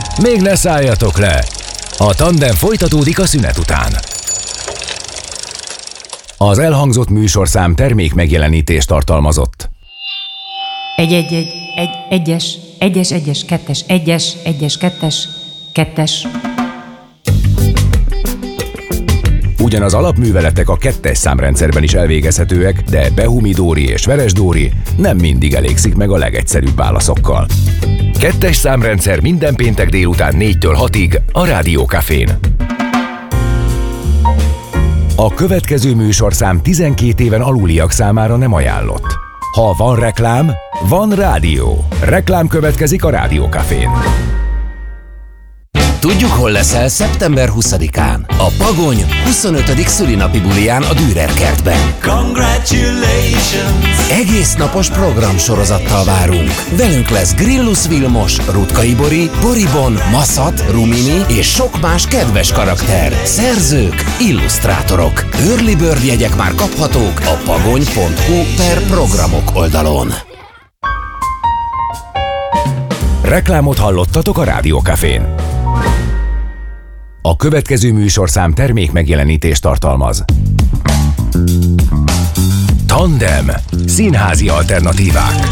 Még ne szálljatok le! A Tandem folytatódik a szünet után. Az elhangzott műsorszám termék megjelenítést tartalmazott. Ugyanaz alapműveletek a 2-es számrendszerben is elvégezhetőek, de Behumi-Dóri és Veres-Dóri nem mindig elégszik meg a legegyszerűbb válaszokkal. 2-es számrendszer minden péntek délután 4-től 6-ig a Rádió Cafén. A következő műsorszám 12 éven aluliak számára nem ajánlott. Ha van reklám, van rádió. Reklám következik a Rádió Cafén. Tudjuk, hol leszel szeptember 20-án. A Pagony 25. szülinapi buliján a Dürer kertben. Congratulations! Egész napos programsorozattal várunk. Velünk lesz Grillus Vilmos, Rutkay Bori, Boribon, Maszat, Rumini és sok más kedves karakter. Szerzők, illusztrátorok. Early Bird jegyek már kaphatók a pagony.hu/programok oldalon. Reklámot hallottatok a Rádió Cafén. A következő műsorszám termék megjelenítést tartalmaz. Tandem. Színházi alternatívák.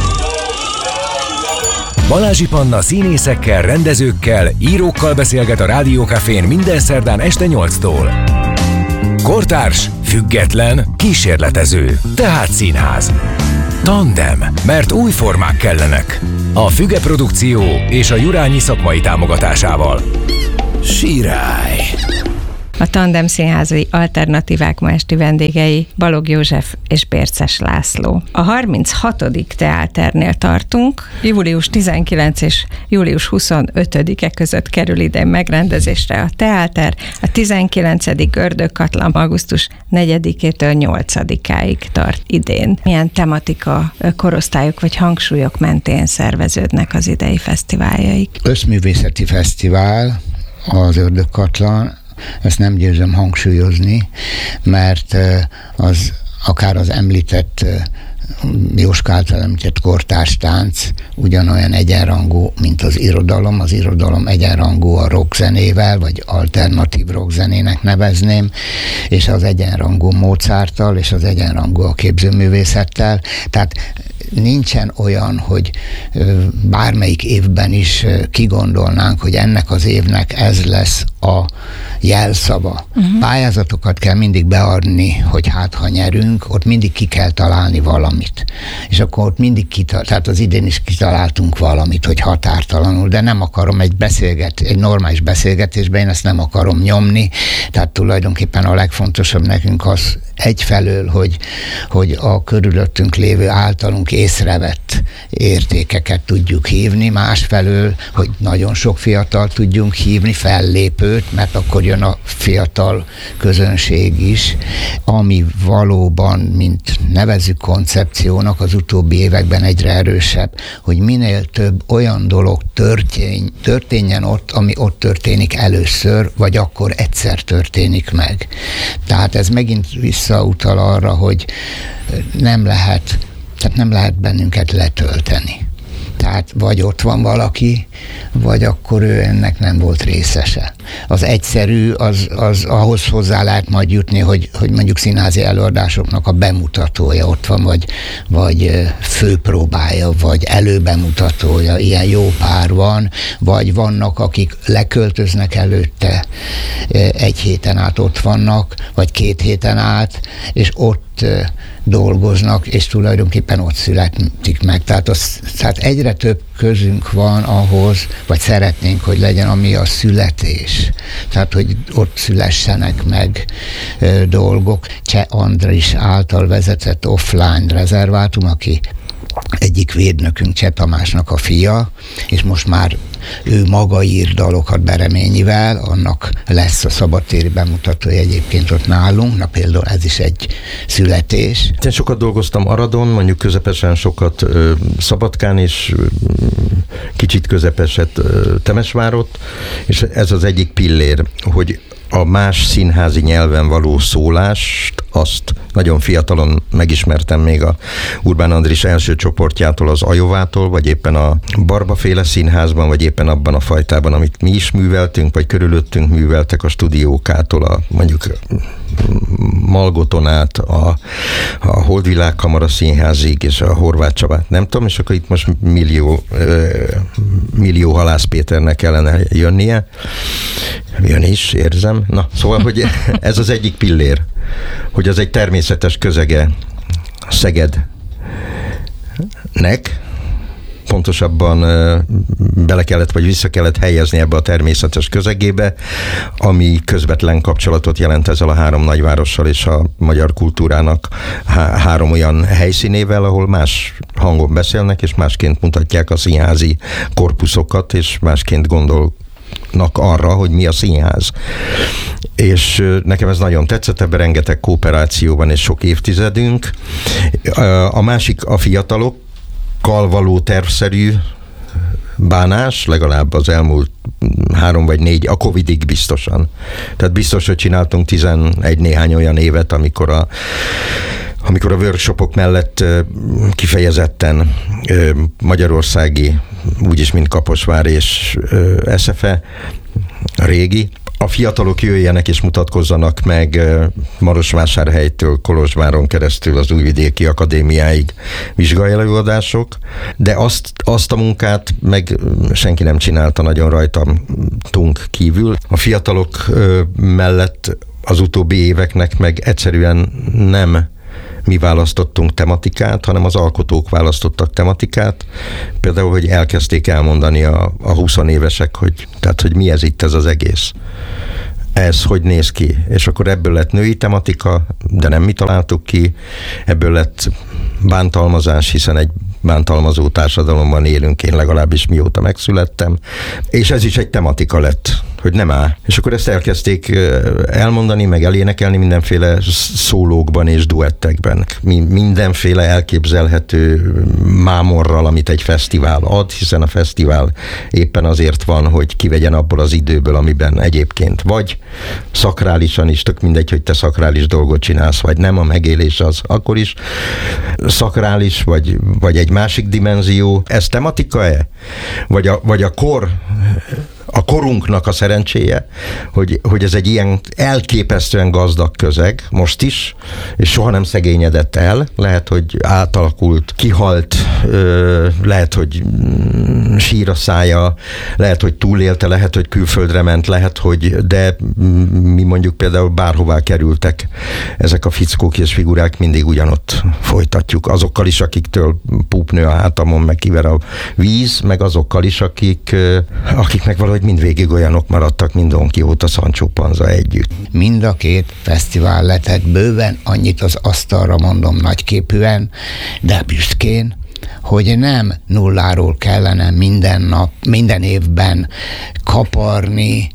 Balázsi Panna színészekkel, rendezőkkel, írókkal beszélget a Rádió Cafén minden szerdán este 8-tól. Kortárs, független, kísérletező, tehát színház. Tandem, mert új formák kellenek. A Füge Produkció és a Jurányi szakmai támogatásával. Sirály! A Tandem színházi alternatívák ma esti vendégei Balogh József és Bérces László. A 36. teáternél tartunk. Július 19 és július 25-e között kerül idén megrendezésre a teáter. A 19. Ördögkatlan augusztus 4-től 8-áig tart idén. Milyen tematika, korosztályok vagy hangsúlyok mentén szerveződnek az idei fesztiváljaik? Összművészeti fesztivál az Ördögkatlan. Ezt nem győzöm hangsúlyozni, mert az akár az említett Jóska által említett kortárstánc ugyanolyan egyenrangú, mint az irodalom. Az irodalom egyenrangú a rockzenével, vagy alternatív rockzenének nevezném, és az egyenrangú Mozarttal, és az egyenrangú a képzőművészettel. Tehát nincsen olyan, hogy bármelyik évben is kigondolnánk, hogy ennek az évnek ez lesz a jelszava. Pályázatokat kell mindig beadni, hogy hát ha nyerünk, ott mindig ki kell találni valamit. És akkor ott mindig tehát az idén is kitaláltunk valamit, hogy határtalanul, de nem akarom egy normális beszélgetésben, én ezt nem akarom nyomni, tehát tulajdonképpen a legfontosabb nekünk az egyfelől, hogy a körülöttünk lévő általunk észrevett értékeket tudjuk hívni, másfelől, hogy nagyon sok fiatal tudjunk hívni, fellépőt, mert akkor jön a fiatal közönség is, ami valóban, mint nevezzük koncepciónak, az utóbbi években egyre erősebb, hogy minél több olyan dolog történjen ott, ami ott történik először, vagy akkor egyszer történik meg. Tehát ez megint visszautal arra, hogy nem lehet bennünket letölteni. Tehát vagy ott van valaki, vagy akkor ő ennek nem volt részese. Az egyszerű, az ahhoz hozzá lehet majd jutni, hogy mondjuk színházi előadásoknak a bemutatója ott van, vagy főpróbája, vagy előbemutatója, ilyen jó pár van, vagy vannak, akik leköltöznek előtte, 1 héten át ott vannak, vagy 2 héten át, és ott dolgoznak, és tulajdonképpen ott születik meg. Tehát egyre több közünk van ahhoz, vagy szeretnénk, hogy legyen, ami a születés. Tehát, hogy ott szülessenek meg dolgok. Cseh Andris által vezetett offline rezervátum, aki egyik védnökünk, Cseh Tamásnak a fia, és most már ő maga ír dalokat Bereményivel, annak lesz a szabadtéri bemutatója egyébként ott nálunk, na például ez is egy születés. Én sokat dolgoztam Aradon, mondjuk közepesen sokat Szabadkán, és kicsit közepeset Temesvárott, és ez az egyik pillér, hogy a más színházi nyelven való szólást azt. Nagyon fiatalon megismertem még a Urbán Andris első csoportjától, az Ajovától, vagy éppen a Barba-féle színházban, vagy éppen abban a fajtában, amit mi is műveltünk, vagy körülöttünk műveltek, a Stúdiókától, a mondjuk Malgoton át, a Holdvilág Kamara Színházig, és a Horváth Csabát, nem tudom, és akkor itt most millió Halász Péternek kellene jönnie. Jön is, érzem. Na, szóval, hogy ez az egyik pillér, hogy az egy természetes közege Szegednek, pontosabban bele kellett, vagy vissza kellett helyezni ebbe a természetes közegébe, ami közvetlen kapcsolatot jelent ezzel a 3 nagyvárossal és a magyar kultúrának 3 olyan helyszínével, ahol más hangon beszélnek, és másként mutatják a színházi korpuszokat, és másként gondolnak arra, hogy mi a színház. És nekem ez nagyon tetszett, ebben rengeteg kooperáció van, és sok évtizedünk. A másik a fiatalokkal való tervszerű bánás, legalább az elmúlt 3 vagy 4, a Covidig biztosan. Tehát biztos, hogy csináltunk 11 néhány olyan évet, amikor a workshopok mellett kifejezetten magyarországi, úgyis mint Kaposvár és SFE, a régi, a fiatalok jöjjenek és mutatkozzanak meg Marosvásárhelytől Kolozsváron keresztül az Újvidéki Akadémiáig vizsgaelőadások, de azt a munkát meg senki nem csinálta nagyon rajtunk kívül. A fiatalok mellett az utóbbi éveknek meg egyszerűen nem mi választottunk tematikát, hanem az alkotók választottak tematikát. Például, hogy elkezdték elmondani a 20 évesek, hogy mi ez itt, ez az egész. Ez hogy néz ki? És akkor ebből lett női tematika, de nem mi találtuk ki. Ebből lett bántalmazás, hiszen egy bántalmazó társadalomban élünk, én legalábbis mióta megszülettem. És ez is egy tematika lett, hogy nem áll. És akkor ezt elkezdték elmondani, meg elénekelni mindenféle szólókban és duettekben. Mindenféle elképzelhető mámorral, amit egy fesztivál ad, hiszen a fesztivál éppen azért van, hogy kivegyen abból az időből, amiben egyébként vagy szakrálisan is, tök mindegy, hogy te szakrális dolgot csinálsz, vagy nem, a megélés az akkor is szakrális, vagy egy másik dimenzió. Ez tematika-e? Vagy a korunknak a szerencséje, hogy ez egy ilyen elképesztően gazdag közeg, most is, és soha nem szegényedett el, lehet, hogy átalakult, kihalt, lehet, hogy sír a szája, lehet, hogy túlélte, lehet, hogy külföldre ment, de mi mondjuk például bárhová kerültek ezek a fickók és figurák, mindig ugyanott folytatjuk. Azokkal is, akiktől púpnő a hátamon, meg kiver a víz, meg azokkal is, akiknek valahogy mind végig olyanok maradtak, mint Don Quixote, a Sancho Panza együtt. Mind a 2 fesztivál letett bőven, annyit az asztalra mondom nagyképűen, de büszkén, hogy nem nulláról kellene minden nap, minden évben kaparni,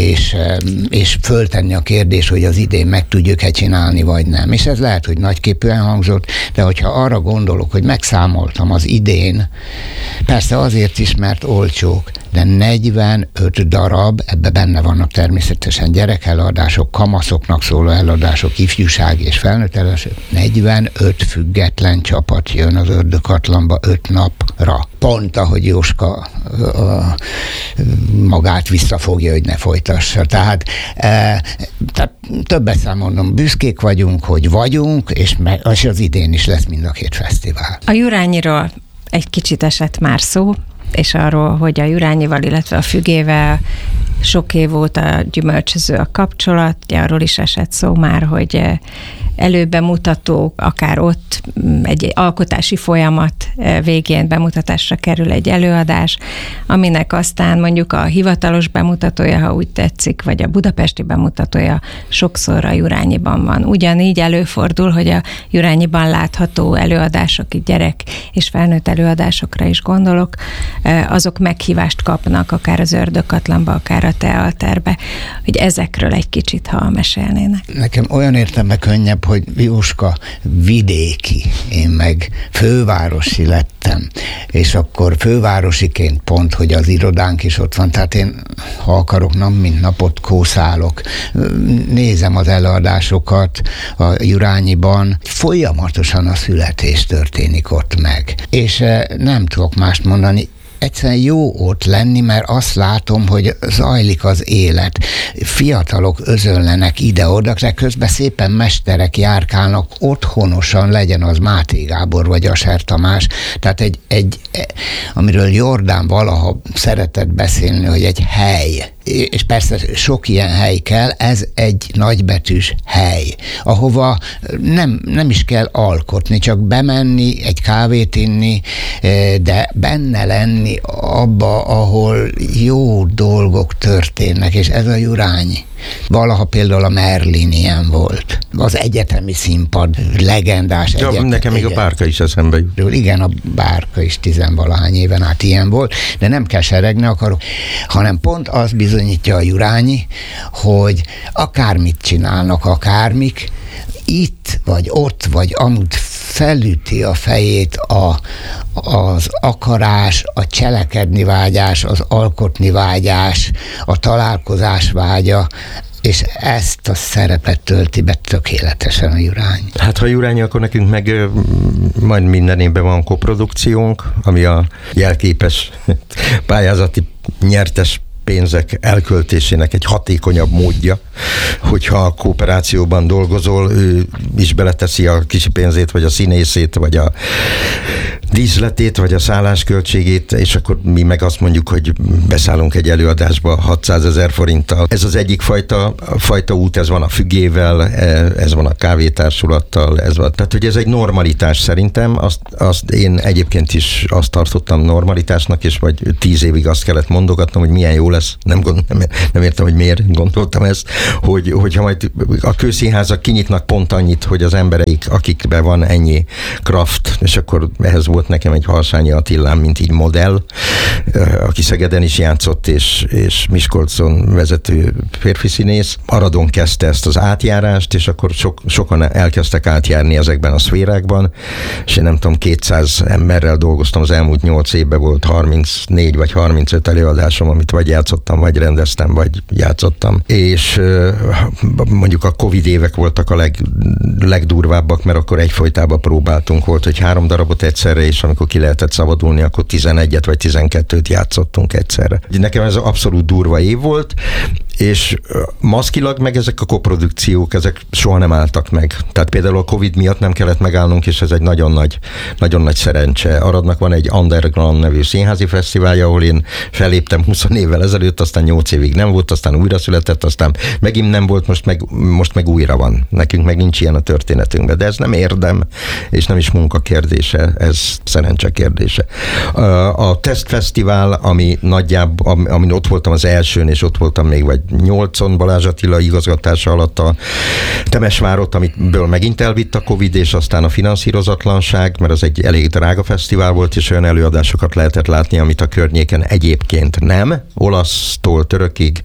és föltenni a kérdés, hogy az idén meg tudjuk-e csinálni, vagy nem. És ez lehet, hogy nagyképűen hangzott, de hogyha arra gondolok, hogy megszámoltam az idén, persze azért is, mert olcsók, de 45 darab, ebbe benne vannak természetesen gyerekeladások, kamaszoknak szóló eladások, ifjúság és felnőtt eladások, 45 független csapat jön az Ördögkatlanba 5 napra. Pont ahogy Jóska magát visszafogja, hogy ne folytassa. Tehát többet számolom, büszkék vagyunk, hogy vagyunk, és az idén is lesz mind a 2 fesztivál. A Jurányiról egy kicsit esett már szó, és arról, hogy a Jurányival, illetve a Fügével sok év óta gyümölcsöző a kapcsolat, arról is esett szó már, hogy előbemutató, akár ott egy alkotási folyamat végén bemutatásra kerül egy előadás, aminek aztán mondjuk a hivatalos bemutatója, ha úgy tetszik, vagy a budapesti bemutatója sokszor a Jurányiban van. Ugyanígy előfordul, hogy a Jurányiban látható előadások, itt gyerek és felnőtt előadásokra is gondolok, azok meghívást kapnak, akár az Ördögkatlanba, akár a Tealterbe, hogy ezekről egy kicsit, ha mesélnének. Nekem olyan értelemben könnyebb, hogy Jóska vidéki, én meg fővárosi lettem, és akkor fővárosiként pont, hogy az irodánk is ott van, tehát én, ha akarok, nap mint napot kószálok, nézem az előadásokat a Jurányiban, folyamatosan a születés történik ott meg. És nem tudok mást mondani, egyszerűen jó ott lenni, mert azt látom, hogy zajlik az élet. Fiatalok özönlenek ide-oda, de közben szépen mesterek járkálnak otthonosan, legyen az Máté Gábor vagy Aser Tamás. Tehát amiről Jordán valaha szeretett beszélni, hogy egy hely. És persze sok ilyen hely kell, ez egy nagybetűs hely, ahova nem is kell alkotni, csak bemenni, egy kávét inni, de benne lenni abba, ahol jó dolgok történnek, és ez a Jurányi. Valaha például a Merlin ilyen volt. Az egyetemi színpad, legendás egyetemi. Nekem még a Bárka is eszembe jut. Igen, a Bárka is 10-valahány éven át ilyen volt, de nem kell seregni akarok, hanem pont az bizonyítja a Jurányi, hogy akármit csinálnak akármik, itt, vagy ott, vagy amúgy felüti a fejét az akarás, a cselekedni vágyás, az alkotni vágyás, a találkozás vágya, és ezt a szerepet tölti be tökéletesen a Jurányi. Hát ha Jurányi, akkor nekünk meg majd minden évben van koprodukciónk, ami a jelképes pályázati nyertes pénzek elköltésének egy hatékonyabb módja, hogyha a kooperációban dolgozol, ő is beleteszi a kis pénzét, vagy a színészét, vagy a díszletét, vagy a szállásköltségét, és akkor mi meg azt mondjuk, hogy beszállunk egy előadásba 600 000 forinttal. Ez az egyik fajta út, ez van a függével, ez van a kávétársulattal, ez van. Tehát, hogy ez egy normalitás szerintem, azt én egyébként is azt tartottam normalitásnak, és vagy 10 évig azt kellett mondogatnom, hogy milyen jó lesz. Nem értem, hogy miért gondoltam ezt, hogyha majd a kőszínházak kinyitnak pont annyit, hogy az embereik, akikben van ennyi kraft, és akkor ehhez volt nekem egy Harsányi Attilám, mint így modell, aki Szegeden is játszott, és Miskolcon vezető férfi színész. Aradon kezdte ezt az átjárást, és akkor sokan elkezdtek átjárni ezekben a szférákban, és én nem tudom, 200 emberrel dolgoztam, az elmúlt 8 évben volt 34 vagy 35 előadásom, amit vagy játszottam, vagy rendeztem, vagy játszottam. És mondjuk a Covid évek voltak a legdurvábbak, mert akkor egyfolytában próbáltunk, volt, hogy 3 darabot egyszerre, és amikor ki lehetett szabadulni, akkor 11 vagy 12-t játszottunk egyszerre. Nekem ez abszolút durva év volt, és maszkilag meg ezek a koprodukciók, ezek soha nem álltak meg. Tehát például a Covid miatt nem kellett megállnunk, és ez egy nagyon nagy szerencse. Aradnak van egy Underground nevű színházi fesztiválja, ahol én felléptem 20 évvel ezelőtt, aztán 8 évig nem volt, aztán újra született, aztán megint nem volt, most meg újra van. Nekünk meg nincs ilyen a történetünkben, de ez nem érdem, és nem is munka kérdése, ez szerencse kérdése. A Tesztfesztivál, ami nagyjából, amin ott voltam az elsőn, és ott voltam még vagy 8-on Balázs Attila igazgatása alatt a Temesvárot, amitből megint elvitt a Covid, és aztán a finanszírozatlanság, mert az egy elég drága fesztivál volt, és olyan előadásokat lehetett látni, amit a környéken egyébként nem. Olasztól törökig,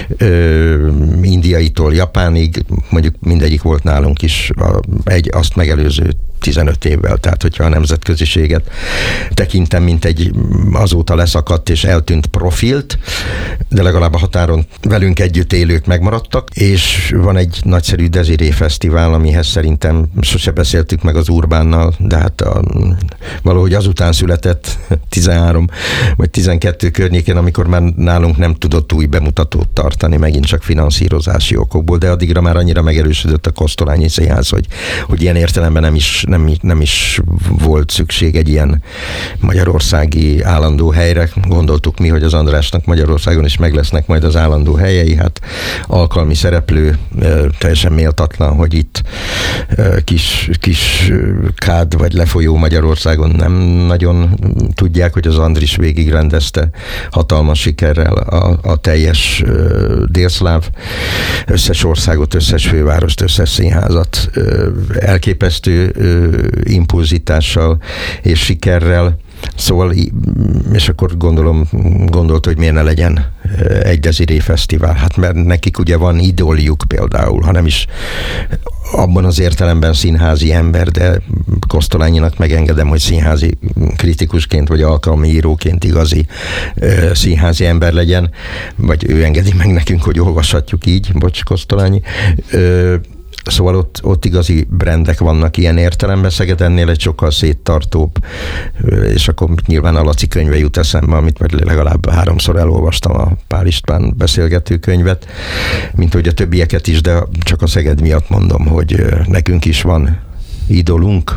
indiaitól japánig, mondjuk mindegyik volt nálunk is egy azt megelőző 15 évvel, tehát hogyha a nemzetköziséget tekintem, mint egy azóta leszakadt és eltűnt profilt, de legalább a határon velünk együtt élők megmaradtak, és van egy nagyszerű Desiré Fesztivál, amihez szerintem sose beszéltük meg az Urbánnal, de hát valahogy azután született 13 vagy 12 környéken, amikor már nálunk nem tudott új bemutatót tartani, megint csak finanszírozási okokból, de addigra már annyira megerősödött a Kosztolányi Színház, hogy ilyen értelemben nem is volt szükség egy ilyen magyarországi állandó helyre. Gondoltuk mi, hogy az Andrásnak Magyarországon is meg lesznek majd az állandó helyei, hát alkalmi szereplő, teljesen méltatlan, hogy itt kis kád vagy lefolyó Magyarországon nem nagyon tudják, hogy az Andris végigrendezte hatalmas sikerrel a teljes délszláv összes országot, összes fővárost, összes színházat elképesztő impulzitással és sikerrel. Szóval, és akkor gondolta, hogy miért ne legyen egy Desirée Fesztivál. Hát mert nekik ugye van idoljuk például, hanem is abban az értelemben színházi ember, de Kosztolányinak megengedem, hogy színházi kritikusként vagy alkalmi íróként igazi színházi ember legyen, vagy ő engedi meg nekünk, hogy olvashatjuk így, bocs Kosztolányi. Szóval ott igazi brandek vannak ilyen értelemben, Szegedennél egy sokkal széttartóbb, és akkor nyilván a Laci könyve jut eszembe, amit legalább 3-szor elolvastam, a Pál István beszélgető könyvet, mint hogy a többieket is, de csak a Szeged miatt mondom, hogy nekünk is van idolunk,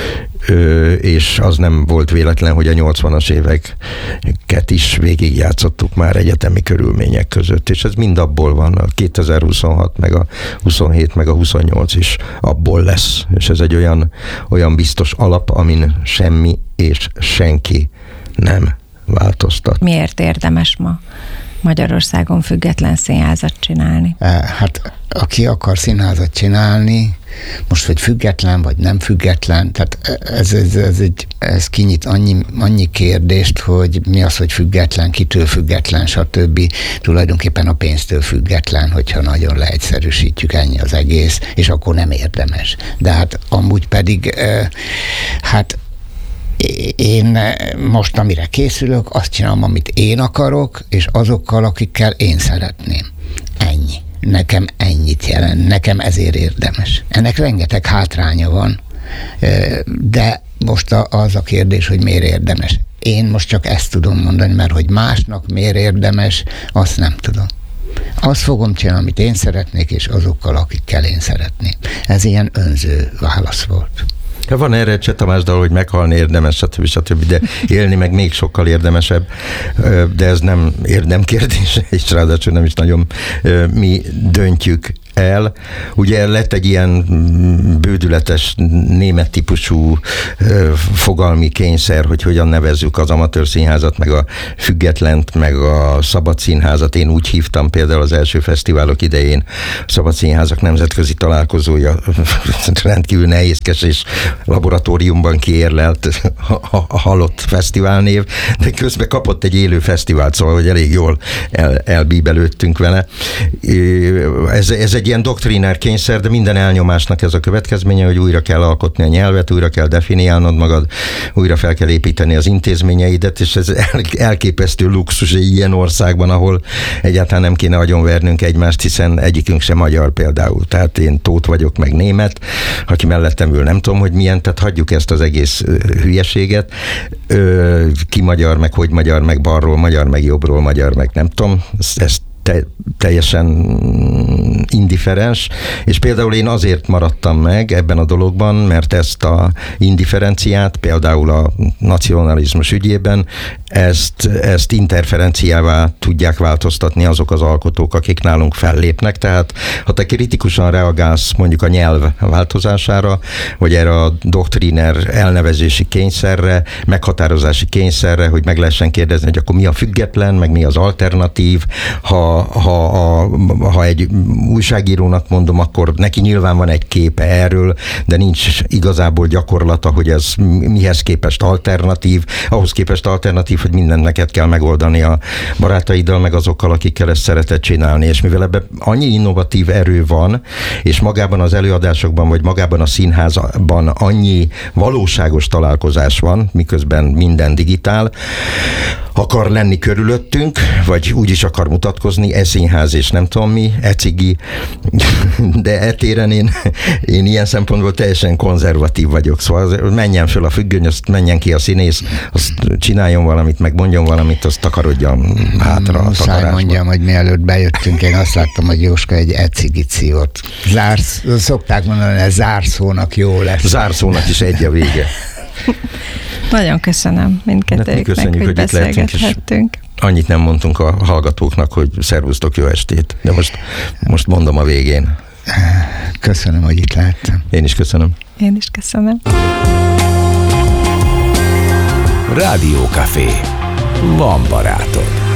és az nem volt véletlen, hogy a 80-as éveket is végigjátszottuk már egyetemi körülmények között, és ez mind abból van, a 2026, meg a 27, meg a 28 is abból lesz, és ez egy olyan biztos alap, amin semmi és senki nem változtat. Miért érdemes ma Magyarországon független színházat csinálni? Hát aki akar színházat csinálni, most vagy független, vagy nem független, tehát ez kinyit annyi kérdést, hogy mi az, hogy független, kitől független, stb. Tulajdonképpen a pénztől független, hogyha nagyon leegyszerűsítjük, ennyi az egész, és akkor nem érdemes. De hát amúgy pedig, hát én most, amire készülök, azt csinálom, amit én akarok, és azokkal, akikkel én szeretném. Ennyi. Nekem ennyit jelent, nekem ezért érdemes. Ennek rengeteg hátránya van, de most az a kérdés, hogy miért érdemes. Én most csak ezt tudom mondani, mert hogy másnak miért érdemes, azt nem tudom. Azt fogom csinálni, amit én szeretnék, és azokkal, akikkel én szeretném. Ez ilyen önző válasz volt. Van erre egy Cseh Tamás dal, hogy meghalni érdemes, stb., de élni meg még sokkal érdemesebb, de ez nem érdemkérdés, és ráadásul nem is nagyon mi döntjük el. Ugye lett egy ilyen bődületes német típusú fogalmi kényszer, hogy hogyan nevezzük az amatőr színházat, meg a függetlent, meg a szabad színházat. Én úgy hívtam például az első fesztiválok idején, a szabad színházak nemzetközi találkozója, rendkívül nehézkes és laboratóriumban kiérlelt a halott fesztiválnév, de közben kapott egy élő fesztivált, szóval hogy elég jól elbíbelődtünk vele. Ez egy ilyen doktrinár kényszer, de minden elnyomásnak ez a következménye, hogy újra kell alkotni a nyelvet, újra kell definiálnod magad, újra fel kell építeni az intézményeidet, és ez elképesztő luxus egy ilyen országban, ahol egyáltalán nem kéne agyonvernünk egymást, hiszen egyikünk sem magyar például. Tehát én tót vagyok, meg német, aki mellettem ül, nem tudom, hogy milyen, tehát hagyjuk ezt az egész hülyeséget. Ki magyar, meg hogy magyar, meg balról magyar, meg jobbról magyar, meg nem tudom, ezt teljesen indifferens, és például én azért maradtam meg ebben a dologban, mert ezt a indifferenciát, például a nacionalizmus ügyében, ezt interferenciává tudják változtatni azok az alkotók, akik nálunk fellépnek, tehát ha te kritikusan reagálsz mondjuk a nyelv változására, vagy erre a doktriner elnevezési kényszerre, meghatározási kényszerre, hogy meg lehessen kérdezni, hogy akkor mi a független, meg mi az alternatív, ha egy újságírónak mondom, akkor neki nyilván van egy képe erről, de nincs igazából gyakorlata, hogy ez mihez képest alternatív, ahhoz képest alternatív, hogy mindent neked kell megoldani a barátaiddal, meg azokkal, akikkel ezt szereted csinálni. És mivel ebben annyi innovatív erő van, és magában az előadásokban, vagy magában a színházban annyi valóságos találkozás van, miközben minden digitál, akar lenni körülöttünk, vagy úgy is akar mutatkozni, színház és nem tudom mi, cigi, de etéren én ilyen szempontból teljesen konzervatív vagyok, szóval menjen föl a függöny, azt menjen ki a színész, azt csináljon valamit, meg mondjon valamit, azt takarodjon hátra a takarásba. Mondjam, hogy mielőtt bejöttünk, én azt láttam, hogy Jóska egy cigit szívott. Szokták mondani, hogy zárszónak jó lesz. Zárszónak is egy a vége. Nagyon köszönöm mindkettőjüknek, hogy beszélgethettünk. Annyit nem mondtunk a hallgatóknak, hogy szervusztok, jó estét. De most mondom a végén. Köszönöm, hogy itt lehettem. Én is köszönöm. Én is köszönöm. Rádiókafé. Van barátod.